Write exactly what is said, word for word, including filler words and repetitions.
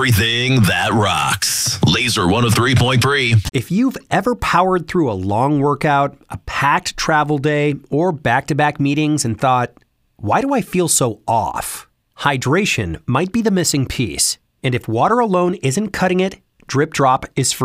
everything that rocks. Laser one oh three point three. If you've ever powered through a long workout, a packed travel day, or back-to-back meetings and thought, why do I feel so off? Hydration might be the missing piece. And if water alone isn't cutting it, Drip Drop is for